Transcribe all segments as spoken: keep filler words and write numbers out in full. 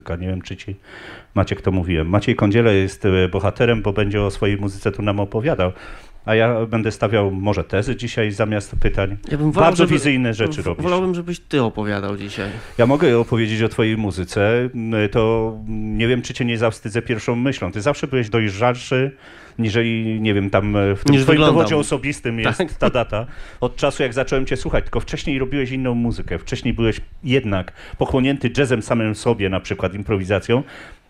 Nie wiem, czy ci Maciek to mówiłem. Maciej Kądziele jest bohaterem, bo będzie o swojej muzyce tu nam opowiadał. A ja będę stawiał może tezy dzisiaj zamiast pytań. Ja bym wolał, Bardzo żeby, wizyjne rzeczy w, robisz. Wolałbym, żebyś ty opowiadał dzisiaj. Ja mogę opowiedzieć o twojej muzyce. To nie wiem, czy cię nie zawstydzę pierwszą myślą. Ty zawsze byłeś dojrzalszy, niżeli, nie wiem, tam w tym Niż twoim wyglądam. dowodzie osobistym jest tak. ta data. Od czasu, jak zacząłem cię słuchać, tylko wcześniej robiłeś inną muzykę. Wcześniej byłeś jednak pochłonięty jazzem samym sobie, na przykład improwizacją.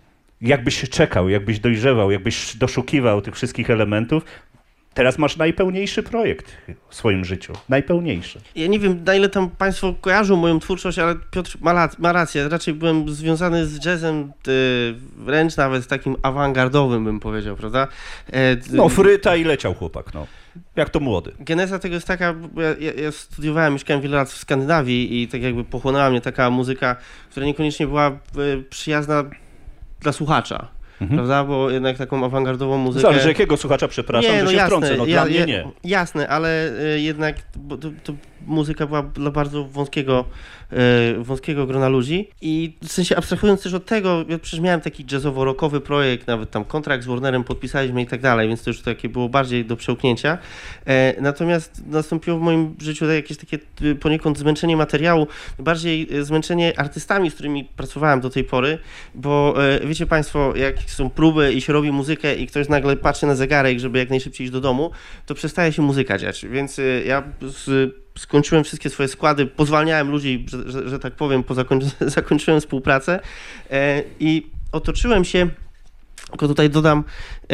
Jakbyś czekał, jakbyś dojrzewał, jakbyś doszukiwał tych wszystkich elementów. Teraz masz najpełniejszy projekt w swoim życiu. Najpełniejszy. Ja nie wiem, na ile tam państwo kojarzą moją twórczość, ale Piotr ma, ma rację. Raczej byłem związany z jazzem, y, wręcz nawet takim awangardowym, bym powiedział, prawda? E, no, fryta i leciał chłopak, no. Jak to młody. Geneza tego jest taka, bo ja, ja, ja studiowałem, mieszkałem wiele lat w Skandynawii i tak jakby pochłonęła mnie taka muzyka, która niekoniecznie była y, przyjazna dla słuchacza. Mhm. Prawda? Bo jednak taką awangardową muzykę... Zależy jakiego słuchacza, przepraszam, nie, że no się jasne, wtrącę, no ja, dla mnie ja, nie. Jasne, ale y, jednak bo to, to muzyka była dla bardzo wąskiego, y, wąskiego grona ludzi i w sensie abstrahując też od tego, ja przecież miałem taki jazzowo-rockowy projekt, nawet tam kontrakt z Warnerem podpisaliśmy i tak dalej, więc to już takie było bardziej do przełknięcia. E, natomiast nastąpiło w moim życiu jakieś takie y, poniekąd zmęczenie materiału, bardziej y, zmęczenie artystami, z którymi pracowałem do tej pory, bo y, wiecie państwo, jak są próby i się robi muzykę i ktoś nagle patrzy na zegarek, żeby jak najszybciej iść do domu, to przestaje się muzyka dziać, więc y, ja z, skończyłem wszystkie swoje składy, pozwalniałem ludzi, że, że, że tak powiem, po zakończy, zakończyłem współpracę e, i otoczyłem się, tylko tutaj dodam, e,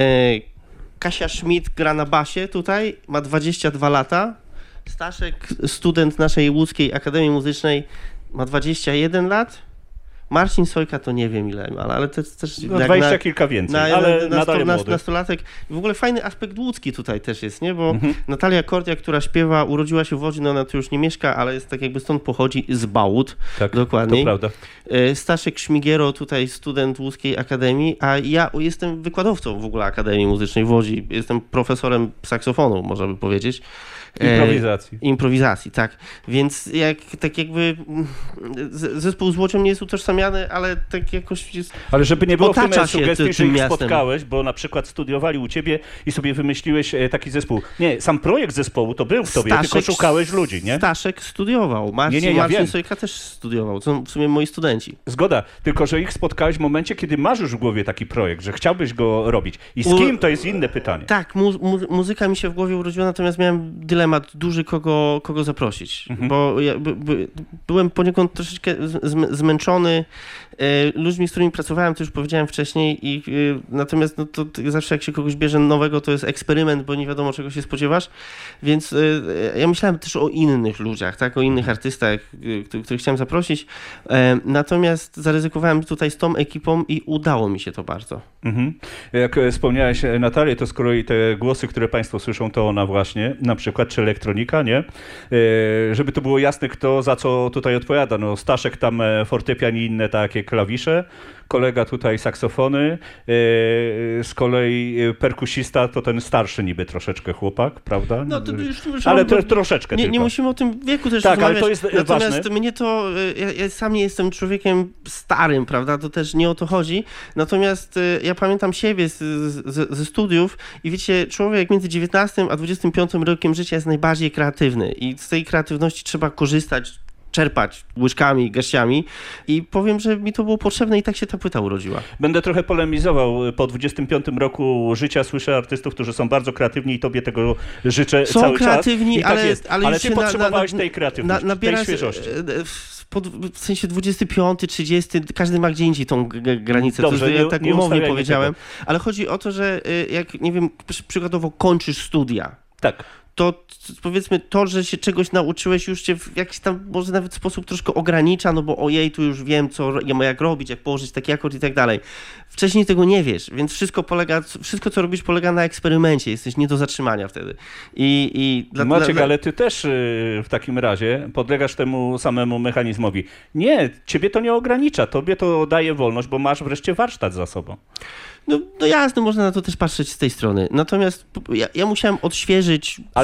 Kasia Schmidt gra na basie tutaj, ma dwadzieścia dwa lata, Staszek, student naszej łódzkiej Akademii Muzycznej, ma dwadzieścia jeden lat, Marcin Sojka to nie wiem ile, ale, ale to jest też... No dwadzieścia na, kilka więcej, na, ale na, nadal na, młody. Nastolatek. W ogóle fajny aspekt łódzki tutaj też jest, nie? Bo mhm. Natalia Kordia, która śpiewa, urodziła się w Łodzi, no ona tu już nie mieszka, ale jest tak jakby stąd pochodzi, z Bałut. Tak, dokładnie. To prawda. Staszek Szmigiero, tutaj student Łódzkiej Akademii, a ja jestem wykładowcą w ogóle Akademii Muzycznej w Łodzi. Jestem profesorem saksofonu, można by powiedzieć. Improwizacji. E, improwizacji, tak. Więc jak tak jakby zespół z Łocią nie jest utożsamiany, ale tak jakoś jest... Ale żeby nie było w tym sugestii, że ich miastem. spotkałeś, bo na przykład studiowali u ciebie i sobie wymyśliłeś taki zespół. Nie, sam projekt zespołu to był w tobie, Staszek, tylko szukałeś ludzi, nie? Staszek studiował. Marcin, nie, nie, ja Marcin wiem. Sojka też studiował. To są w sumie moi studenci. Zgoda, tylko że ich spotkałeś w momencie, kiedy masz już w głowie taki projekt, że chciałbyś go robić. I z kim, to jest inne pytanie. Tak, mu, mu, muzyka mi się w głowie urodziła, natomiast miałem dylemat duży, kogo, kogo zaprosić. Mhm. Bo ja by, by, byłem poniekąd troszeczkę z, zmęczony e, ludźmi, z którymi pracowałem, to już powiedziałem wcześniej. I, e, natomiast no, to, to zawsze jak się kogoś bierze nowego, to jest eksperyment, bo nie wiadomo, czego się spodziewasz. Więc e, ja myślałem też o innych ludziach, tak, o innych artystach, e, których chciałem zaprosić. E, natomiast zaryzykowałem tutaj z tą ekipą i udało mi się to bardzo. Mhm. Jak wspomniałeś Natalię, to skoro i te głosy, które państwo słyszą, to ona właśnie, na przykład, czy elektronika, nie? E, żeby to było jasne, kto za co tutaj odpowiada. No, Staszek tam fortepian i inne takie klawisze, kolega tutaj saksofony, e, z kolei perkusista to ten starszy niby troszeczkę chłopak, prawda? No to już, już ale bo, to troszeczkę nie, tylko. nie musimy o tym wieku też tak, rozmawiać. ale to jest Natomiast ważne. mnie to, ja, ja sam nie jestem człowiekiem starym, prawda, to też nie o to chodzi. Natomiast ja pamiętam siebie z, z, ze studiów i wiecie, człowiek między dziewiętnastym a dwudziestym piątym rokiem życia jest najbardziej kreatywny i z tej kreatywności trzeba korzystać, czerpać łyżkami, garściami i powiem, że mi to było potrzebne i tak się ta płyta urodziła. Będę trochę polemizował. Po dwudziestym piątym roku życia słyszę artystów, którzy są bardzo kreatywni i tobie tego życzę są cały kreatywni, czas. I ale, tak jest. ale, ale ty na, potrzebowałeś na, tej kreatywności, na, tej świeżości. W sensie dwudziesty piąty, trzydziesty, każdy ma gdzie indziej tą granicę. Dobrze, to, nie, ja tak nie umownie ustawiajmy powiedziałem, tego. Ale chodzi o to, że jak, nie wiem, przykładowo kończysz studia. Tak. To powiedzmy to, że się czegoś nauczyłeś, już cię w jakiś tam może nawet sposób troszkę ogranicza, no bo ojej, tu już wiem, co jak robić, jak położyć taki akord i tak dalej. Wcześniej tego nie wiesz, więc wszystko polega, wszystko co robisz polega na eksperymencie, jesteś nie do zatrzymania wtedy. I, i dla, Maciek, dla... ale ty też w takim razie podlegasz temu samemu mechanizmowi. Nie, ciebie to nie ogranicza, tobie to daje wolność, bo masz wreszcie warsztat za sobą. No, no jasne, można na to też patrzeć z tej strony. Natomiast ja, ja musiałem odświeżyć ale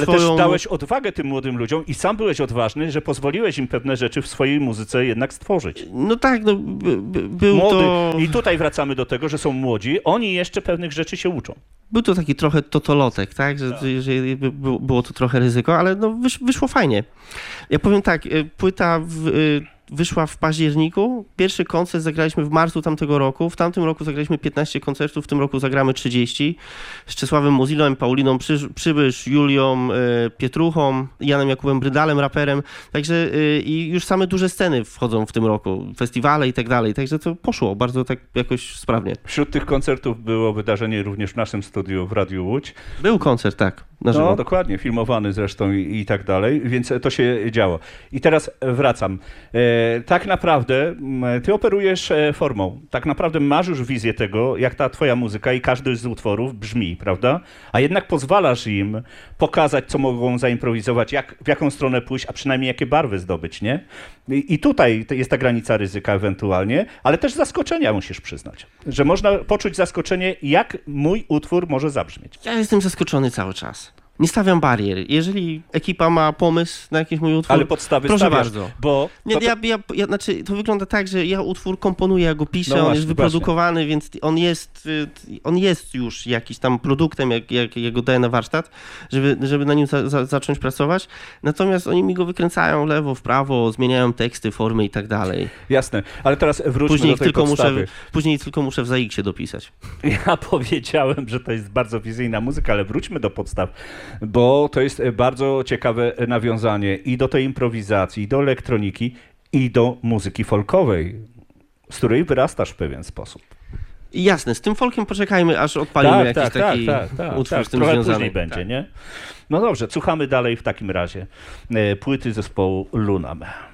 Ale swoją... też dałeś odwagę tym młodym ludziom i sam byłeś odważny, że pozwoliłeś im pewne rzeczy w swojej muzyce jednak stworzyć. No tak, no, by, by, był Młody. to... I tutaj wracamy do tego, że są młodzi, oni jeszcze pewnych rzeczy się uczą. Był to taki trochę totolotek, tak? Że, że, że było to trochę ryzyko, ale no wysz, wyszło fajnie. Ja powiem tak, płyta w, wyszła w październiku, pierwszy koncert zagraliśmy w marcu tamtego roku, w tamtym roku zagraliśmy piętnaście koncertów, w tym roku zagramy trzydzieści, z Czesławem Mozilą, Pauliną Przy, Przybysz, Julią Pietruchą, Janem Jakubem Brydalem, raperem, także i już same duże sceny wchodzą w tym roku, festiwale i tak dalej, także to poszło bardzo tak jakoś sprawnie. Wśród tych koncertów było wydarzenie również w naszym studiu w Radiu Łódź. Był koncert, tak, na żywo. No dokładnie, filmowany zresztą i, i tak dalej, więc to się działo. I teraz wracam. E, tak naprawdę m, ty operujesz e, formą. Tak naprawdę masz już wizję tego, jak ta twoja muzyka i każdy z utworów brzmi, prawda? A jednak pozwalasz im pokazać, co mogą zaimprowizować, jak, w jaką stronę pójść, a przynajmniej jakie barwy zdobyć, nie? I, i tutaj jest ta granica ryzyka ewentualnie, ale też zaskoczenia musisz przyznać. Że można poczuć zaskoczenie, jak mój utwór może zabrzmieć. Ja jestem zaskoczony cały czas. Nie stawiam barier. Jeżeli ekipa ma pomysł na jakiś mój utwór, Ale podstawy proszę stawiasz, bardzo. Bo Nie, to, to... ja, ja, ja, znaczy, to wygląda tak, że ja utwór komponuję, ja go piszę, No on właśnie, jest wyprodukowany, więc on jest, y, on jest już jakiś tam produktem, jak, jak ja go daję na warsztat, żeby, żeby na nim za, za, zacząć pracować. Natomiast oni mi go wykręcają w lewo, w prawo, zmieniają teksty, formy i tak dalej. Jasne, ale teraz wróćmy Później do tej tylko podstawy. muszę, później tylko muszę w Zaiksie dopisać. Ja powiedziałem, że to jest bardzo wizyjna muzyka, ale wróćmy do podstaw, bo to jest bardzo ciekawe nawiązanie i do tej improwizacji, i do elektroniki, i do muzyki folkowej, z której wyrastasz w pewien sposób. I jasne, z tym folkiem poczekajmy, aż odpalimy Tak, jakiś tak, taki tak, tak, tak, utwór tak. z tym Trochę związany. później będzie, Tak. nie? No dobrze, słuchamy dalej w takim razie e, płyty zespołu Lunam.